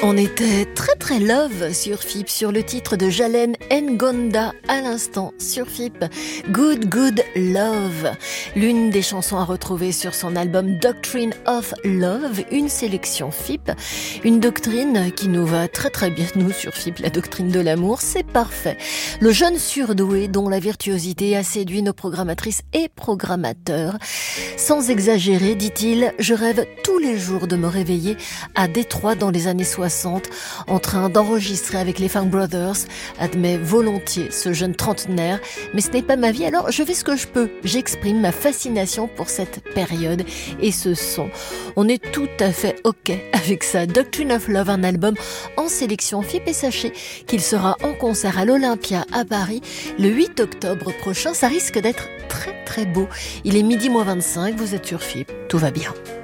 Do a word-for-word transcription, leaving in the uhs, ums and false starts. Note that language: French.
On était très très love sur F I P, sur le titre de Jalen Ngonda à l'instant sur F I P. Good Good Love, l'une des chansons à retrouver sur son album Doctrine of Love, une sélection F I P, une doctrine qui nous va très très bien, nous sur F I P, la doctrine de l'amour, c'est parfait. Le jeune surdoué dont la virtuosité a séduit nos programmatrices et programmateurs. Sans exagérer, dit-il, je rêve tous les jours de me réveiller à Détroit dans les années soixante, en train d'enregistrer avec les Funk Brothers, admet volontiers ce jeune trentenaire, mais ce n'est pas ma vie, alors je fais ce que je peux. J'exprime ma fascination pour cette période et ce son. On est tout à fait ok avec ça. Doctrine of Love, un album en sélection F I P, et sachez qu'il sera en concert à l'Olympia à Paris le huit octobre prochain. Ça risque d'être très très beau. Il est midi moins vingt-cinq, vous êtes sur F I P, tout va bien.